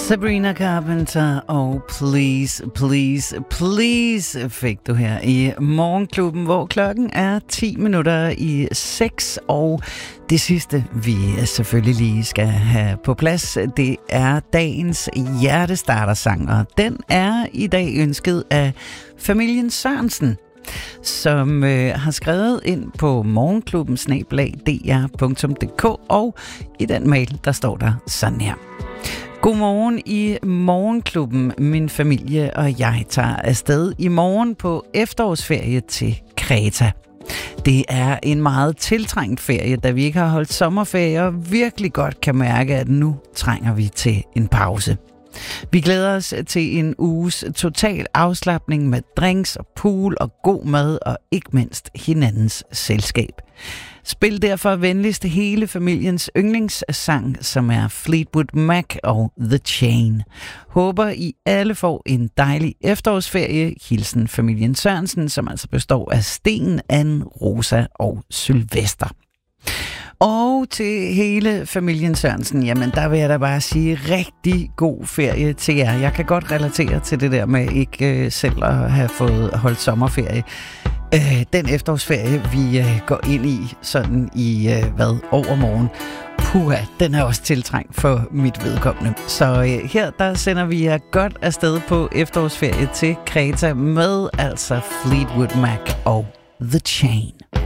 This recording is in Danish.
Sabrina Carpenter og Please, Please, Please fik du her i Morgenklubben, hvor klokken er 6:10, og det sidste, vi selvfølgelig lige skal have på plads, det er dagens hjertestartersang, og den er i dag ønsket af familien Sørensen, som har skrevet ind på morgenklubben@dr.dk, og i den mail, der står der sådan her. Godmorgen i Morgenklubben. Min familie og jeg tager afsted i morgen på efterårsferie til Kreta. Det er en meget tiltrængt ferie, da vi ikke har holdt sommerferie og virkelig godt kan mærke, at nu trænger vi til en pause. Vi glæder os til en uges total afslapning med drinks og pool og god mad og ikke mindst hinandens selskab. Spil derfor venligst hele familiens yndlingssang, som er Fleetwood Mac og The Chain. Håber I alle får en dejlig efterårsferie. Hilsen familien Sørensen, som altså består af Sten, Anne, Rosa og Sylvester. Og til hele familien Sørensen, jamen der vil jeg da bare sige rigtig god ferie til jer. Jeg kan godt relatere til det der med ikke selv at have fået holdt sommerferie. Den efterårsferie, vi går ind i sådan i overmorgen, puha, den er også tiltrængt for mit vedkommende. Så her der sender vi jer godt afsted på efterårsferie til Kreta med altså Fleetwood Mac og The Chain.